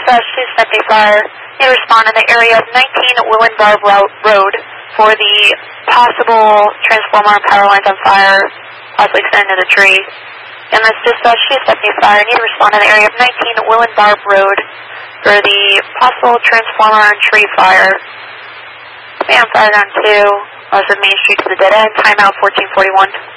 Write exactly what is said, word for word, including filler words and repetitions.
dispatch two seventy fire. You respond in the area of nineteen Willen Barb Road for the possible transformer and power lines on fire, possibly extending to the tree. And this dispatch two seventy fire. You need to respond in the area of nineteen Willen Barb Road for the possible transformer and tree fire. Command fire down two, west of Main Street to the dead end. Timeout fourteen forty-one.